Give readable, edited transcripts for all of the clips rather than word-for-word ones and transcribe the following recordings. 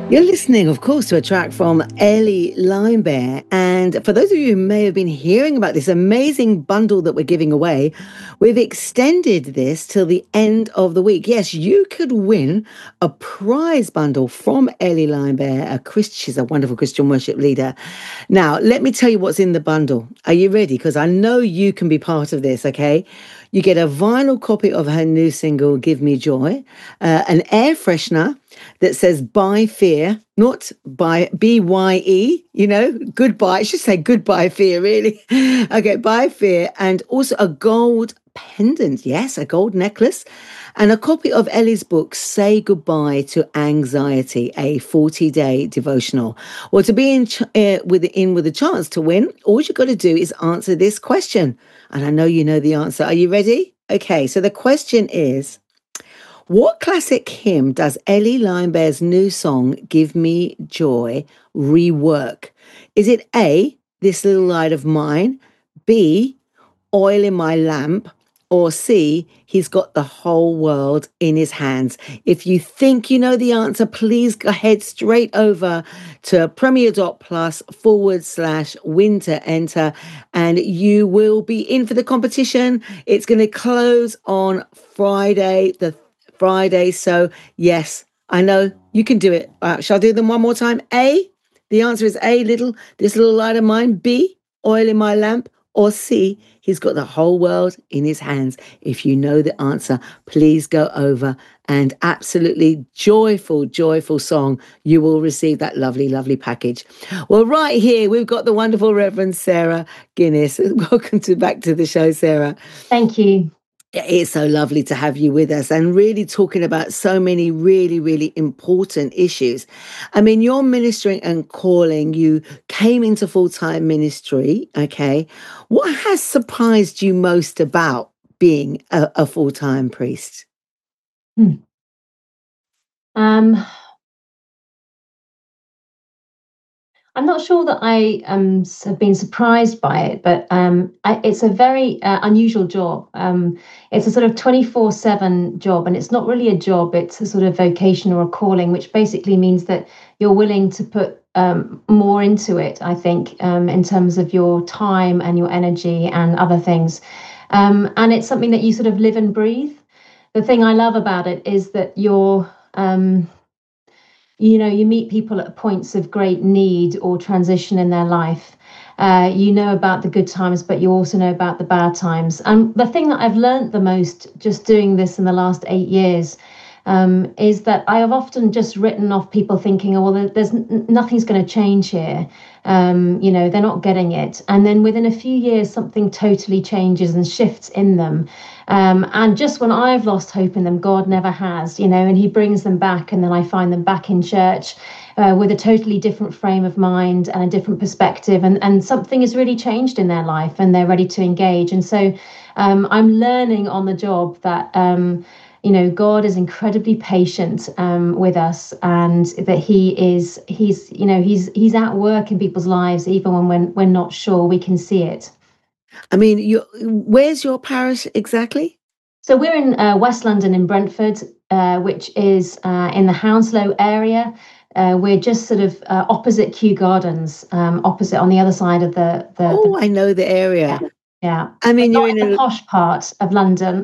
You're listening, of course, to a track from Ellie Limebear. And for those of you who may have been hearing about this amazing bundle that we're giving away, we've extended this till the end of the week. Yes, you could win a prize bundle from Ellie Limebear. She's a wonderful Christian worship leader. Now, let me tell you what's in the bundle. Are you ready? Because I know you can be part of this, okay? You get a vinyl copy of her new single, Give Me Joy, an air freshener that says Buy Fear, not by BYE, goodbye. I should say goodbye fear, really. Okay, Buy Fear, and also a gold pendant, yes, a gold necklace, and a copy of Ellie's book, Say Goodbye to Anxiety, a 40-day devotional. Well, to be with a chance to win, all you got to do is answer this question. And I know you know the answer. Are you ready? Okay, so the question is, what classic hymn does Ellie Limebear's new song, Give Me Joy, rework? Is it A, This Little Light of Mine, B, Oil in My Lamp, or C, He's Got the Whole World in His Hands? If you think you know the answer, please go ahead straight over to premier.plus/win to enter, and you will be in for the competition. It's going to close on Friday. So, yes, I know you can do it. Shall I do them one more time? A, the answer is A, this little light of mine. B, oil in my lamp. Or C, he's got the whole world in his hands. If you know the answer, please go over and absolutely joyful song. You will receive that lovely, lovely package. Well, right here, we've got the wonderful Reverend Sarah Guinness. Welcome back to the show, Sarah. Thank you. It's so lovely to have you with us and really talking about so many really, really important issues. I mean, your ministering and calling, you came into full-time ministry, okay? What has surprised you most about being a full-time priest? I'm not sure that I have been surprised by it, but it's a very unusual job. It's a sort of 24/7 job, and it's not really a job, it's a sort of vocation or a calling, which basically means that you're willing to put more into it, I think, in terms of your time and your energy and other things. And it's something that you sort of live and breathe. The thing I love about it is that you meet people at points of great need or transition in their life. You know about the good times, but you also know about the bad times. And the thing that I've learned the most just doing this in the last 8 years is that I have often just written off people thinking, oh, well, there's nothing's going to change here. They're not getting it. And then within a few years, something totally changes and shifts in them. And just when I've lost hope in them, God never has, and he brings them back. And then I find them back in church with a totally different frame of mind and a different perspective. And something has really changed in their life and they're ready to engage. And so I'm learning on the job that, God is incredibly patient with us, and that he's at work in people's lives, even when we're not sure we can see it. I mean, where's your parish exactly? So we're in West London in Brentford, which is in the Hounslow area. We're just sort of opposite Kew Gardens, opposite on the other side of the. I know the area. Yeah. I mean, you're in the posh part of London.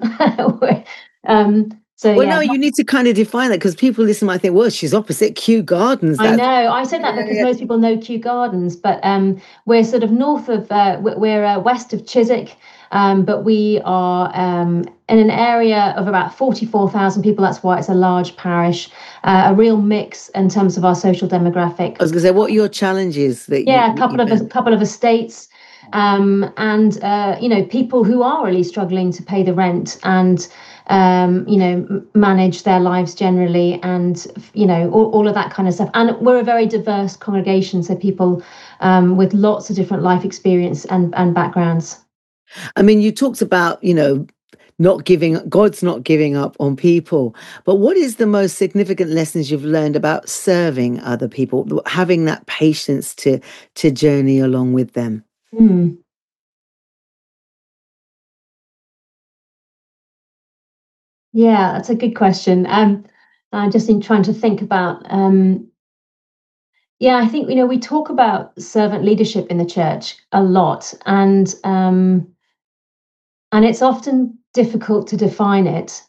No, you need to kind of define that, because people listen might think, well, she's opposite Kew Gardens. I know. I said that because most people know Kew Gardens, but we're sort of north of, we're west of Chiswick, but we are in an area of about 44,000 people. That's why it's a large parish, a real mix in terms of our social demographic. I was going to say, what are your challenges? A couple of estates. People who are really struggling to pay the rent and manage their lives generally, and all of that kind of stuff. And we're a very diverse congregation, so people with lots of different life experience and backgrounds. I mean, you talked about God's not giving up on people, but what is the most significant lessons you've learned about serving other people, having that patience to journey along with them? Yeah, that's a good question. I'm just trying to think about Yeah, I think, we talk about servant leadership in the church a lot, and it's often difficult to define it.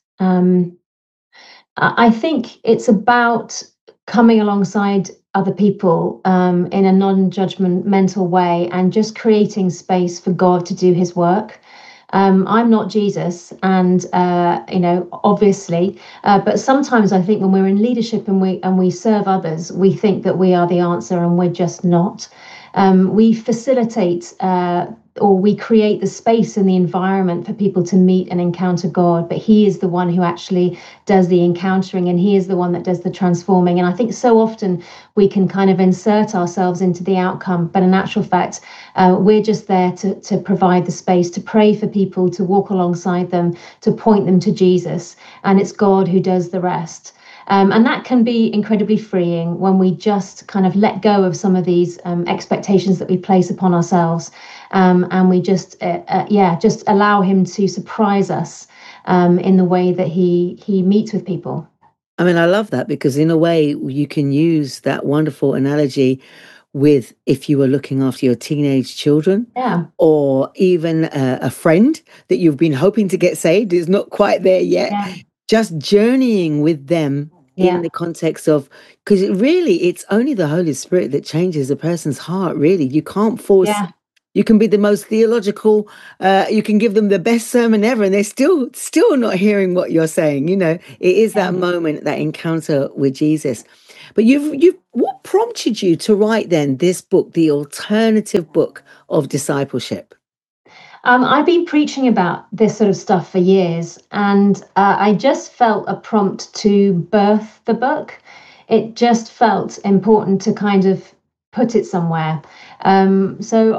I think it's about coming alongside other people in a non-judgmental way and just creating space for God to do His work. I'm not Jesus, and obviously, but sometimes I think when we're in leadership and we serve others, we think that we are the answer, and we're just not. We facilitate or we create the space and the environment for people to meet and encounter God, but He is the one who actually does the encountering, and He is the one that does the transforming. And I think so often we can kind of insert ourselves into the outcome, but in actual fact, we're just there to provide the space, to pray for people, to walk alongside them, to point them to Jesus, and it's God who does the rest. And that can be incredibly freeing when we just kind of let go of some of these expectations that we place upon ourselves, and we just allow Him to surprise us in the way that He meets with people. I mean, I love that because in a way you can use that wonderful analogy with if you were looking after your teenage children Yeah, or even a friend that you've been hoping to get saved is not quite there yet, yeah, just journeying with them in yeah, the context of, because it's only the Holy Spirit that changes a person's heart, really. You can't force. yeah. You can be the most theological, you can give them the best sermon ever, and they're still not hearing what you're saying. It is that Yeah. moment, that encounter with Jesus. But you've what prompted you to write then this book, the alternative book of discipleship? I've been preaching about this sort of stuff for years, and I just felt a prompt to birth the book. It just felt important to kind of put it somewhere. So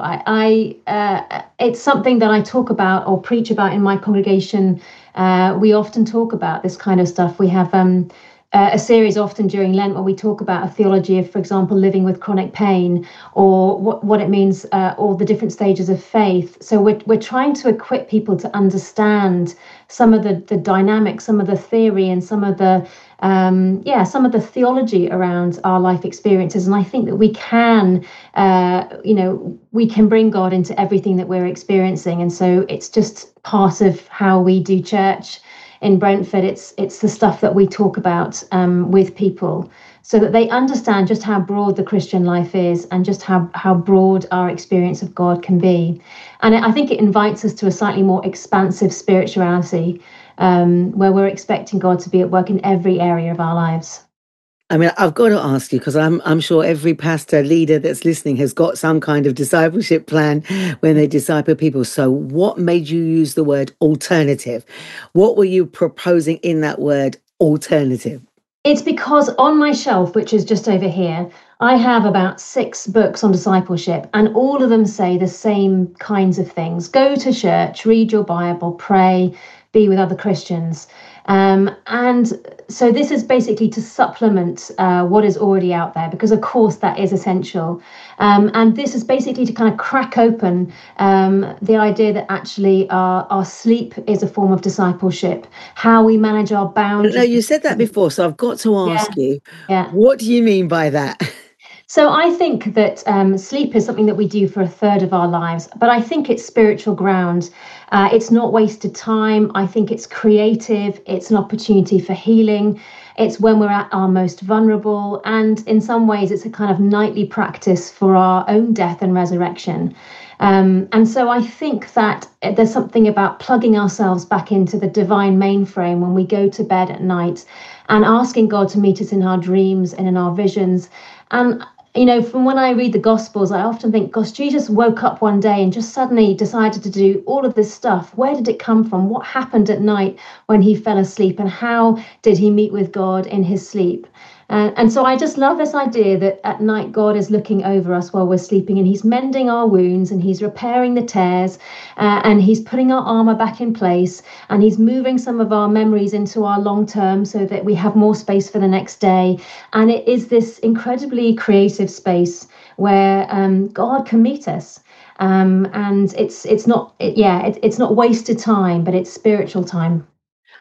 it's something that I talk about or preach about in my congregation. We often talk about this kind of stuff. We have a series often during Lent where we talk about a theology of, for example, living with chronic pain, or what it means, or the different stages of faith. So we're trying to equip people to understand some of the dynamics, some of the theory, and some of the some of the theology around our life experiences. And I think that we can bring God into everything that we're experiencing. And so it's just part of how we do church in Brentford. It's the stuff that we talk about with people, so that they understand just how broad the Christian life is, and just how broad our experience of God can be. And I think it invites us to a slightly more expansive spirituality, where we're expecting God to be at work in every area of our lives. I mean, I've got to ask you because I'm sure every pastor leader that's listening has got some kind of discipleship plan when they disciple people. So, what made you use the word alternative? What were you proposing in that word alternative? It's because on my shelf, which is just over here, I have about 6 books on discipleship, and all of them say the same kinds of things: go to church, read your Bible, pray, be with other Christians. And so this is basically to supplement what is already out there, because of course that is essential. And this is basically to kind of crack open the idea that actually our sleep is a form of discipleship, how we manage our No, boundaries. you said that before, so I've got to Yeah, ask you, yeah. what do you mean by that? So I think that sleep is something that we do for a third of our lives, but I think it's spiritual ground. It's not wasted time. I think it's creative. It's an opportunity for healing. It's when we're at our most vulnerable. And in some ways, it's a kind of nightly practice for our own death and resurrection. And so I think that there's something about plugging ourselves back into the divine mainframe when we go to bed at night, and asking God to meet us in our dreams and in our visions. And from when I read the Gospels, I often think, gosh, Jesus woke up one day and just suddenly decided to do all of this stuff. Where did it come from? What happened at night when he fell asleep? And how did he meet with God in his sleep? And so I just love this idea that at night God is looking over us while we're sleeping, and he's mending our wounds, and he's repairing the tears, and he's putting our armor back in place, and he's moving some of our memories into our long term so that we have more space for the next day. And it is this incredibly creative space where God can meet us. And it's not wasted time, but it's spiritual time.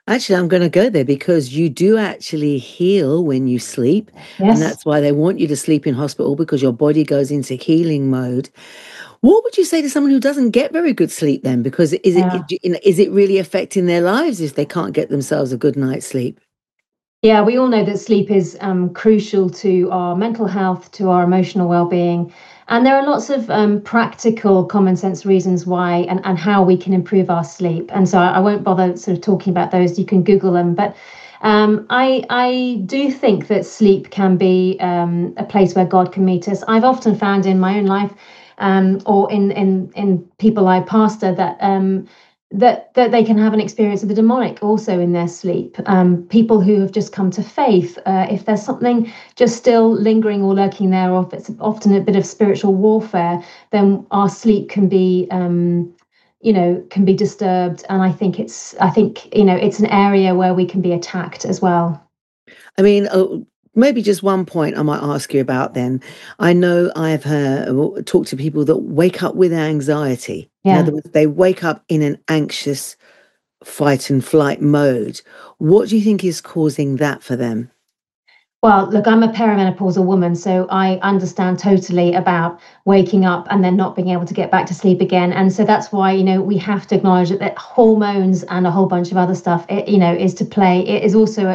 Actually, I'm going to go there because you do actually heal when you sleep. And Yes. that's why they want you to sleep in hospital because your body goes into healing mode. What would you say to someone who doesn't get very good sleep then? Because Yeah. is it really affecting their lives if they can't get themselves a good night's sleep? Yeah, we all know that sleep is crucial to our mental health, to our emotional well-being, and there are lots of practical, common sense reasons why and how we can improve our sleep. And so I won't bother sort of talking about those. You can Google them, but I do think that sleep can be a place where God can meet us. I've often found in my own life, or in people I pastor, that. That they can have an experience of the demonic also in their sleep. People who have just come to faith, if there's something just still lingering or lurking there, or if it's often a bit of spiritual warfare, then our sleep can be, can be disturbed. And I think, it's an area where we can be attacked as well. I mean, maybe just one point I might ask you about then. I know I've talked to people that wake up with anxiety. In Yeah. other words, they wake up in an anxious fight and flight mode. What do you think is causing that for them? Well, look, I'm a perimenopausal woman, so I understand totally about waking up and then not being able to get back to sleep again. And so that's why, we have to acknowledge that hormones and a whole bunch of other stuff, is to play. It is also,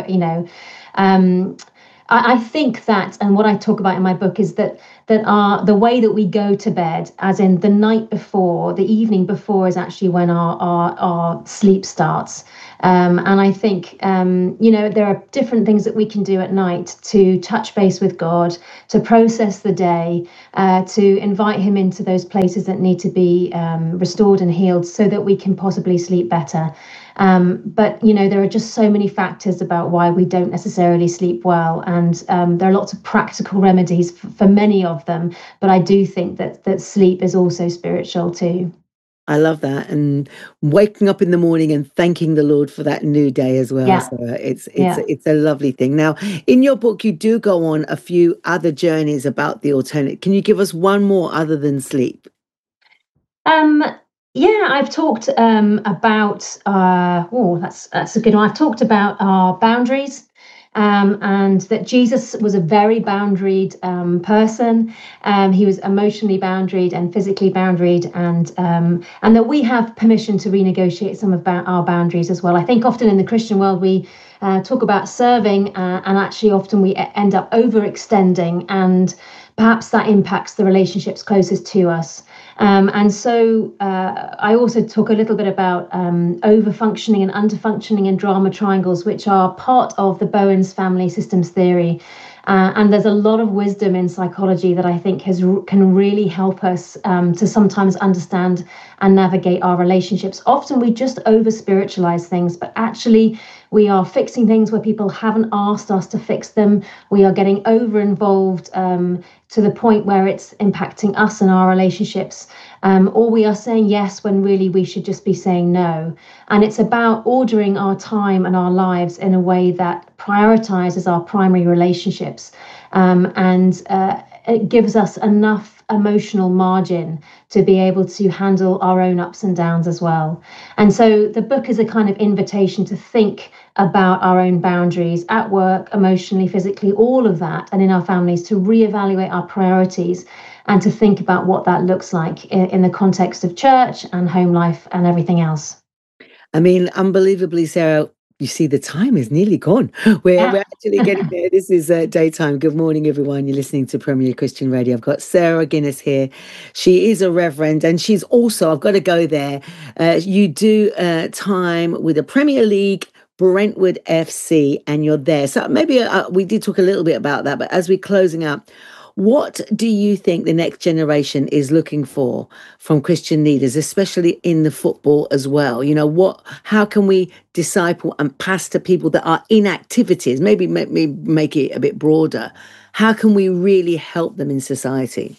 um, I think that, and what I talk about in my book is that the way that we go to bed, as in the night before, the evening before, is actually when our sleep starts. And I think there are different things that we can do at night to touch base with God, to process the day, to invite Him into those places that need to be restored and healed, so that we can possibly sleep better. But there are just so many factors about why we don't necessarily sleep well, and there are lots of practical remedies for many of them. But I do think that sleep is also spiritual too. I love that, and waking up in the morning and thanking the Lord for that new day as well. Yeah, So yeah. it's a lovely thing. Now, in your book, you do go on a few other journeys about the alternate. Can you give us one more other than sleep? Um, yeah, I've talked about that's a good one. I've talked about our boundaries, and that Jesus was a very boundaried person. He was emotionally boundaried and physically boundaried, and that we have permission to renegotiate some of our boundaries as well. I think often in the Christian world we talk about serving, and actually often we end up overextending, and perhaps that impacts the relationships closest to us. And so I also talk a little bit about over functioning and under functioning and drama triangles, which are part of the Bowen's family systems theory. And there's a lot of wisdom in psychology that I think can really help us to sometimes understand and navigate our relationships. Often we just over spiritualize things, but actually we are fixing things where people haven't asked us to fix them. We are getting over involved to the point where it's impacting us and our relationships. Or we are saying yes when really we should just be saying no. And it's about ordering our time and our lives in a way that prioritizes our primary relationships, and it gives us enough emotional margin to be able to handle our own ups and downs as well. And so the book is a kind of invitation to think about our own boundaries at work, emotionally, physically, all of that, and in our families, to reevaluate our priorities and to think about what that looks like in the context of church and home life and everything else. I mean, unbelievably, Sarah, you see the time is nearly gone. We're Yeah. actually getting there. This is daytime. Good morning, everyone. You're listening to Premier Christian Radio. I've got Sarah Guinness here. She is a reverend, and she's also, I've got to go there. You do time with the Premier League, Brentwood FC, and you're there. So maybe we did talk a little bit about that, but as we're closing up, what do you think the next generation is looking for from Christian leaders, especially in the football as well? How can we disciple and pastor people that are in activities? Maybe make it a bit broader. How can we really help them in society?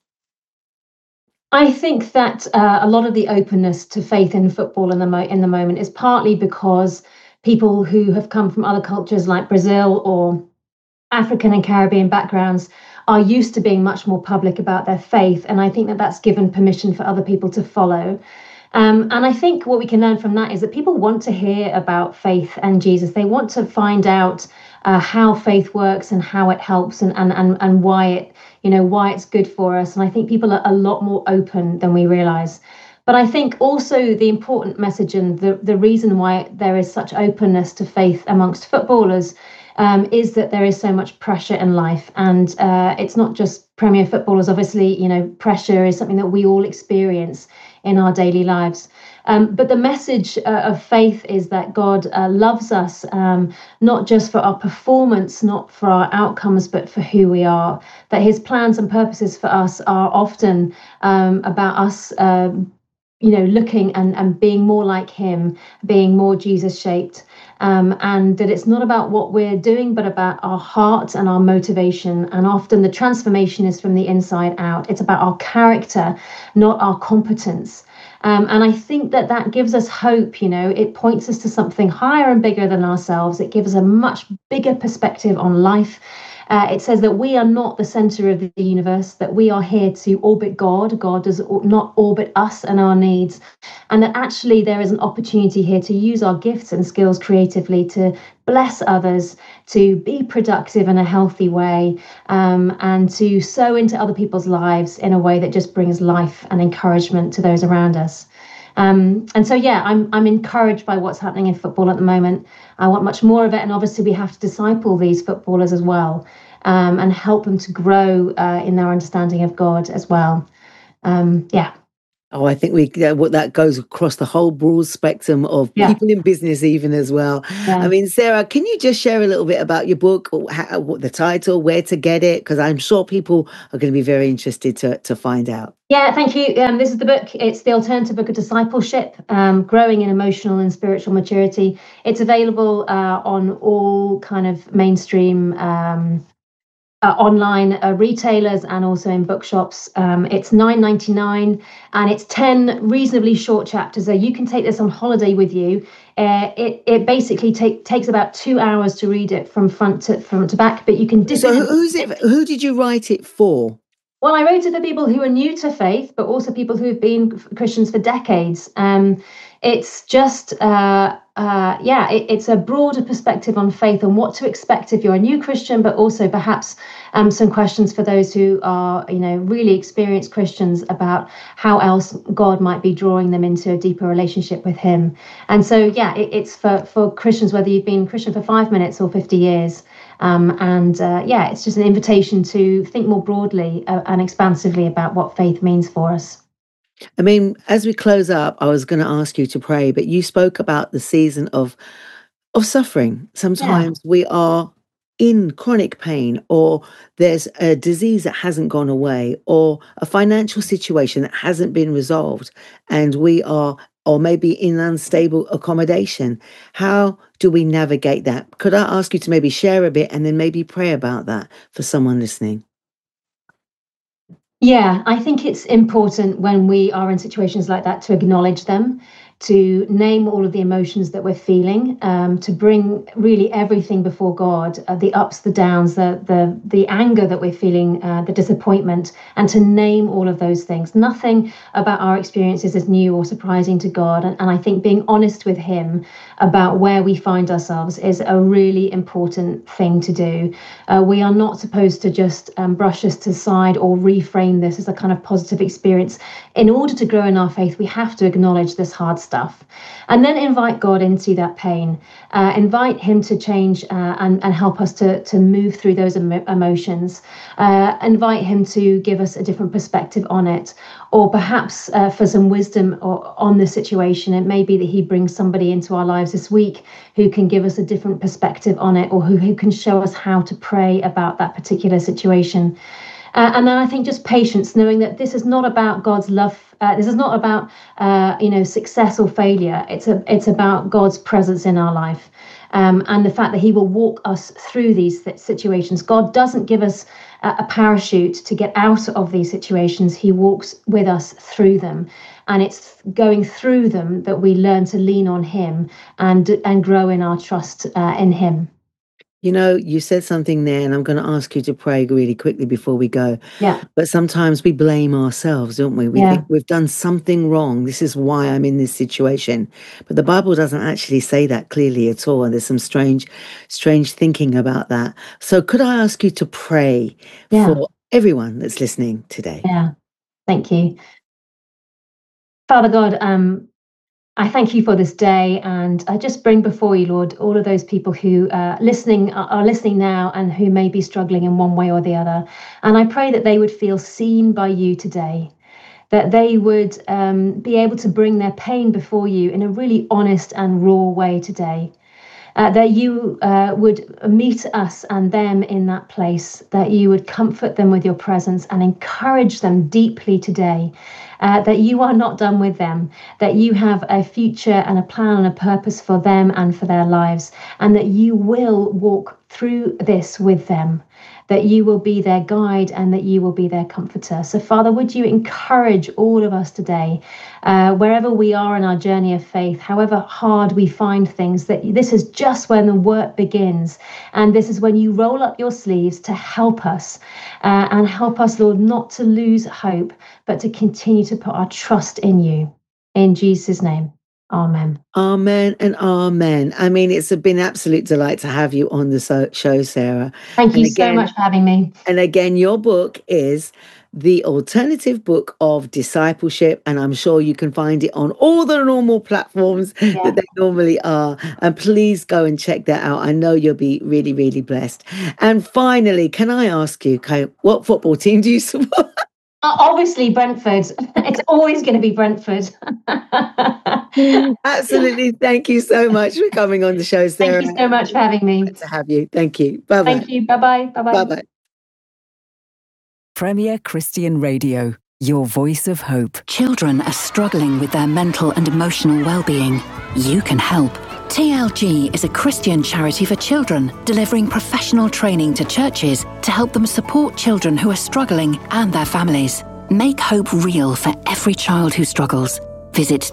I think that a lot of the openness to faith in football in the moment is partly because people who have come from other cultures like Brazil or African and Caribbean backgrounds are used to being much more public about their faith, and I think that that's given permission for other people to follow. And I think what we can learn from that is that people want to hear about faith and Jesus. They want to find out how faith works and how it helps, and why it, why it's good for us. And I think people are a lot more open than we realize. But I think also the important message, and the reason why there is such openness to faith amongst footballers, is that there is so much pressure in life. And it's not just Premier footballers. Obviously, pressure is something that we all experience in our daily lives. But the message of faith is that God loves us, not just for our performance, not for our outcomes, but for who we are. That his plans and purposes for us are often about us, looking and being more like him, being more Jesus shaped. And that it's not about what we're doing, but about our heart and our motivation. And often the transformation is from the inside out. It's about our character, not our competence. And I think that gives us hope. It points us to something higher and bigger than ourselves. It gives us a much bigger perspective on life. It says that we are not the center of the universe, that we are here to orbit God. God does not orbit us and our needs. And that actually there is an opportunity here to use our gifts and skills creatively to bless others, to be productive in a healthy way, and to sow into other people's lives in a way that just brings life and encouragement to those around us. And so, yeah, I'm encouraged by what's happening in football at the moment. I want much more of it. And obviously, we have to disciple these footballers as well, and help them to grow in their understanding of God as well. Yeah. Oh, I think what that goes across the whole broad spectrum of people in business, even as well. Yeah. I mean, Sarah, can you just share a little bit about your book, what the title, where to get it? Because I'm sure people are going to be very interested to find out. Yeah, thank you. This is the book. It's The Alternative Book of Discipleship, Growing in Emotional and Spiritual Maturity. It's available on all kind of mainstream online retailers and also in bookshops. It's $9.99 and it's 10 reasonably short chapters. So you can take this on holiday with you. It basically takes about 2 hours to read it from front to back, but you can dip So who did you write it for? Well, I wrote it for people who are new to faith, but also people who have been Christians for decades. It's just, it's a broader perspective on faith and what to expect if you're a new Christian, but also perhaps some questions for those who are, really experienced Christians about how else God might be drawing them into a deeper relationship with him. And so, it's for Christians, whether you've been Christian for 5 minutes or 50 years. It's just an invitation to think more broadly and expansively about what faith means for us. I mean, as we close up, I was going to ask you to pray, but you spoke about the season of suffering. Sometimes we are in chronic pain, or there's a disease that hasn't gone away, or a financial situation that hasn't been resolved, and we are, or maybe in unstable accommodation. How do we navigate that? Could I ask you to maybe share a bit and then maybe pray about that for someone listening? Yeah, I think it's important when we are in situations like that to acknowledge them, to name all of the emotions that we're feeling, to bring really everything before God, the ups, the downs, the anger that we're feeling, the disappointment, and to name all of those things. Nothing about our experiences is new or surprising to God. And I think being honest with him about where we find ourselves is a really important thing to do. We are not supposed to just brush this aside or reframe this as a kind of positive experience. In order to grow in our faith, we have to acknowledge this hard stuff and then invite God into that pain, invite him to change and help us to move through those emotions, invite him to give us a different perspective on it, or perhaps for some wisdom on the situation. It may be that he brings somebody into our lives this week who can give us a different perspective on it, or who can show us how to pray about that particular situation. And then I think just patience, knowing that this is not about God's love. This is not about success or failure. It's about God's presence in our life, and the fact that he will walk us through these situations. God doesn't give us a parachute to get out of these situations. He walks with us through them. And it's going through them that we learn to lean on him and grow in our trust in him. You said something there, and I'm going to ask you to pray really quickly before we go. Yeah. But sometimes we blame ourselves, don't we? We think we've done something wrong. This is why I'm in this situation. But the Bible doesn't actually say that clearly at all. And there's some strange thinking about that. So could I ask you to pray for everyone that's listening today? Yeah. Thank you. Father God, I thank you for this day, and I just bring before you, Lord, all of those people who are listening now and who may be struggling in one way or the other. And I pray that they would feel seen by you today, that they would be able to bring their pain before you in a really honest and raw way today. That you would meet us and them in that place, that you would comfort them with your presence and encourage them deeply today, that you are not done with them, that you have a future and a plan and a purpose for them and for their lives, and that you will walk through this with them, that you will be their guide and that you will be their comforter. So, Father, would you encourage all of us today, wherever we are in our journey of faith, however hard we find things, that this is just when the work begins. And this is when you roll up your sleeves to help us, and help us, Lord, not to lose hope, but to continue to put our trust in you. In Jesus' name. Amen. Amen and amen. I mean, it's been an absolute delight to have you on the show, Sarah. Thank you so much for having me. And again, your book is The Alternative Book of Discipleship, and I'm sure you can find it on all the normal platforms that they normally are. And please go and check that out. I know you'll be really, really blessed. And finally, can I ask you, what football team do you support? Obviously, Brentford. It's always going to be Brentford. Absolutely. Thank you so much for coming on the show, Sarah. Thank you so much for having me. Good to have you. Thank you. Bye-bye. Thank you. Bye-bye. Bye-bye. Bye-bye. Premier Christian Radio, your voice of hope. Children are struggling with their mental and emotional well-being. You can help. TLG is a Christian charity for children, delivering professional training to churches to help them support children who are struggling and their families. Make hope real for every child who struggles. Visit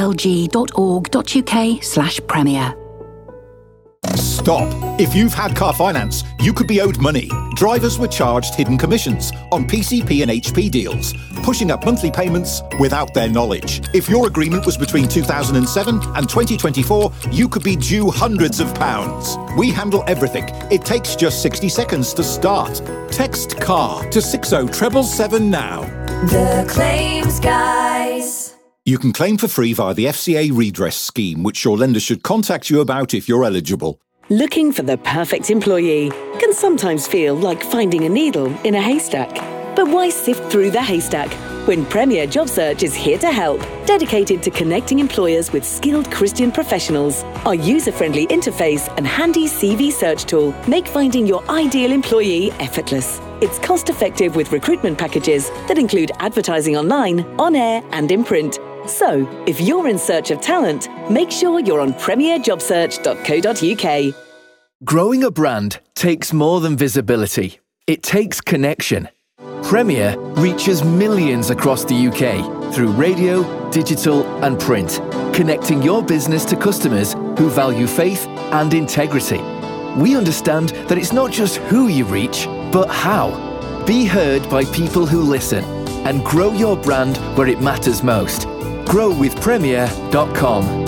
tlg.org.uk/premier. Stop. If you've had car finance, you could be owed money. Drivers were charged hidden commissions on PCP and HP deals, pushing up monthly payments without their knowledge. If your agreement was between 2007 and 2024, you could be due hundreds of pounds. We handle everything. It takes just 60 seconds to start. Text CAR to 60777 now. The Claims Guys. You can claim for free via the FCA redress scheme, which your lender should contact you about if you're eligible. Looking for the perfect employee can sometimes feel like finding a needle in a haystack. But why sift through the haystack when Premier Job Search is here to help, dedicated to connecting employers with skilled Christian professionals? Our user-friendly interface and handy CV search tool make finding your ideal employee effortless. It's cost-effective with recruitment packages that include advertising online, on air and in print. So, if you're in search of talent, make sure you're on premierjobsearch.co.uk. Growing a brand takes more than visibility. It takes connection. Premier reaches millions across the UK through radio, digital and print, connecting your business to customers who value faith and integrity. We understand that it's not just who you reach, but how. Be heard by people who listen and grow your brand where it matters most. growwithpremier.com.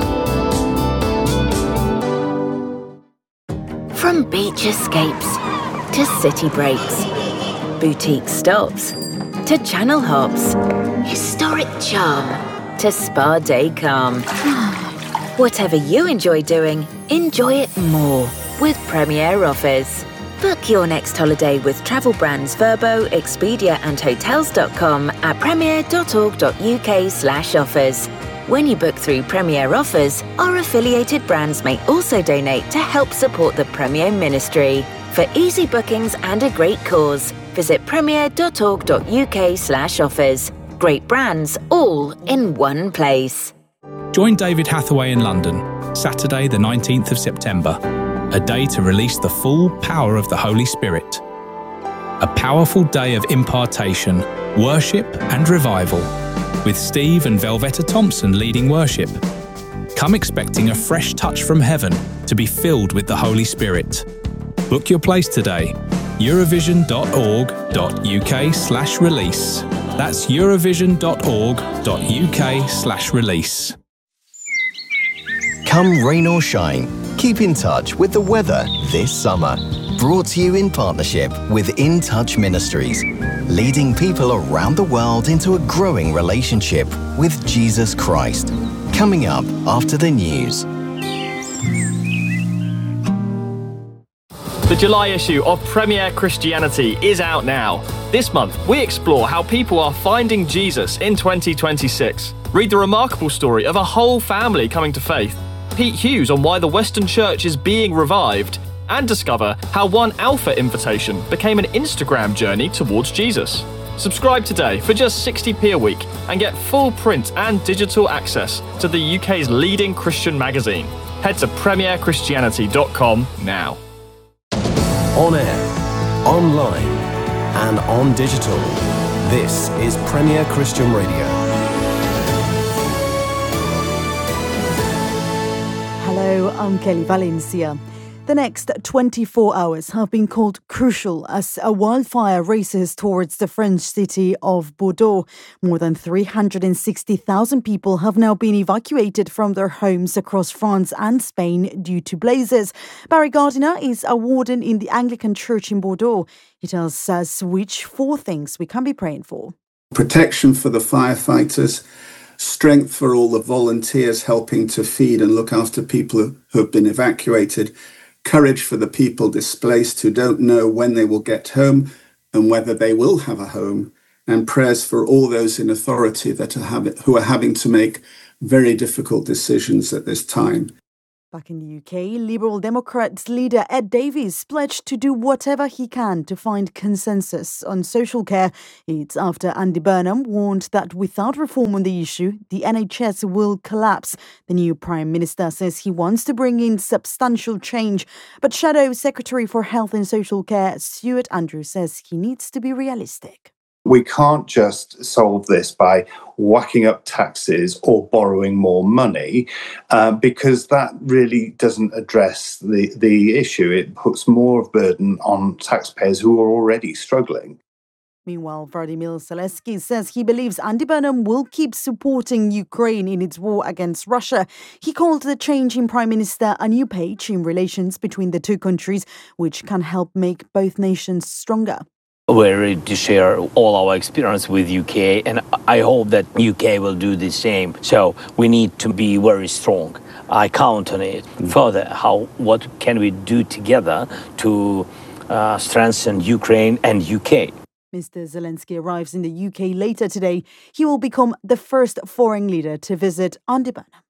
From beach escapes to city breaks, boutique stops to channel hops, historic charm to spa day calm. Whatever you enjoy doing, enjoy it more with Premier Offers. Book your next holiday with travel brands Vrbo, Expedia and Hotels.com at premier.org.uk/offers. When you book through Premier Offers, our affiliated brands may also donate to help support the Premier Ministry. For easy bookings and a great cause, visit premier.org.uk/offers. Great brands all in one place. Join David Hathaway in London, Saturday the 19th of September. A day to release the full power of the Holy Spirit. A powerful day of impartation, worship and revival, with Steve and Velvetta Thompson leading worship. Come expecting a fresh touch from heaven to be filled with the Holy Spirit. Book your place today. Eurovision.org.uk/release. That's Eurovision.org.uk/release. Come rain or shine, keep in touch with the weather this summer. Brought to you in partnership with In Touch Ministries, leading people around the world into a growing relationship with Jesus Christ. Coming up after the news. The July issue of Premier Christianity is out now. This month, we explore how people are finding Jesus in 2026. Read the remarkable story of a whole family coming to faith. Pete Hughes on why the Western Church is being revived. And discover how one Alpha invitation became an Instagram journey towards Jesus. Subscribe today for just 60p a week and get full print and digital access to the UK's leading Christian magazine. Head to premierchristianity.com now. On air, online, and on digital. This is Premier Christian Radio. Hello, I'm Kelly Valencia. The next 24 hours have been called crucial as a wildfire races towards the French city of Bordeaux. More than 360,000 people have now been evacuated from their homes across France and Spain due to blazes. Barry Gardiner is a warden in the Anglican Church in Bordeaux. He tells us which 4 things we can be praying for. Protection for the firefighters, strength for all the volunteers helping to feed and look after people who have been evacuated, courage for the people displaced who don't know when they will get home and whether they will have a home, and prayers for all those in authority who are having to make very difficult decisions at this time. Back in the UK, Liberal Democrats leader Ed Davies pledged to do whatever he can to find consensus on social care. It's after Andy Burnham warned that without reform on the issue, the NHS will collapse. The new Prime Minister says he wants to bring in substantial change. But Shadow Secretary for Health and Social Care, Stuart Andrews, says he needs to be realistic. We can't just solve this by whacking up taxes or borrowing more money, because that really doesn't address the issue. It puts more burden on taxpayers who are already struggling. Meanwhile, Vladimir Zelensky says he believes Andy Burnham will keep supporting Ukraine in its war against Russia. He called the change in Prime Minister a new page in relations between the two countries, which can help make both nations stronger. We're ready to share all our experience with UK, and I hope that UK will do the same. So we need to be very strong. I count on it. Further, what can we do together to strengthen Ukraine and UK? Mr. Zelensky arrives in the UK later today. He will become the first foreign leader to visit Andy Burnham.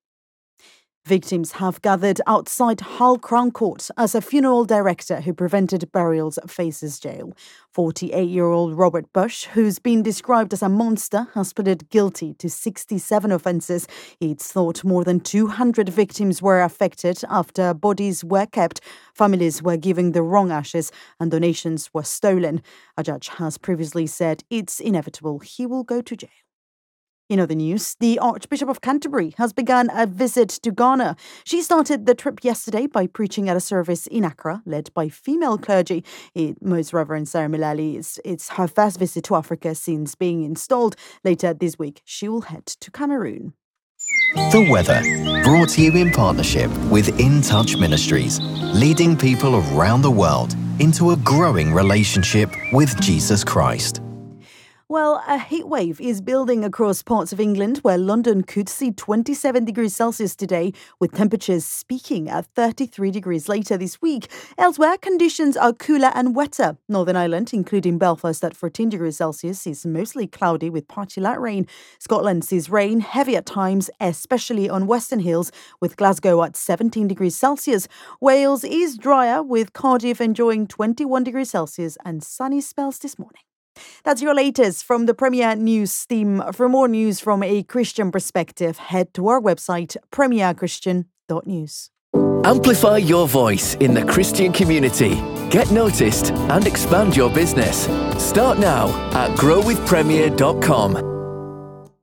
Victims have gathered outside Hull Crown Court as a funeral director who prevented burials faces jail. 48-year-old Robert Bush, who's been described as a monster, has pleaded guilty to 67 offences. It's thought more than 200 victims were affected after bodies were kept, families were given the wrong ashes, and donations were stolen. A judge has previously said it's inevitable he will go to jail. In other news, the Archbishop of Canterbury has begun a visit to Ghana. She started the trip yesterday by preaching at a service in Accra, led by female clergy. Most Reverend Sarah Milali, it's her first visit to Africa since being installed. Later this week, she will head to Cameroon. The weather, brought to you in partnership with In Touch Ministries, leading people around the world into a growing relationship with Jesus Christ. Well, a heatwave is building across parts of England where London could see 27 degrees Celsius today, with temperatures peaking at 33 degrees later this week. Elsewhere, conditions are cooler and wetter. Northern Ireland, including Belfast at 14 degrees Celsius, is mostly cloudy with partly light rain. Scotland sees rain, heavy at times, especially on Western Hills, with Glasgow at 17 degrees Celsius. Wales is drier, with Cardiff enjoying 21 degrees Celsius and sunny spells this morning. That's your latest from the Premier News team. For more news from a Christian perspective, head to our website, premierchristian.news. Amplify your voice in the Christian community. Get noticed and expand your business. Start now at growwithpremier.com.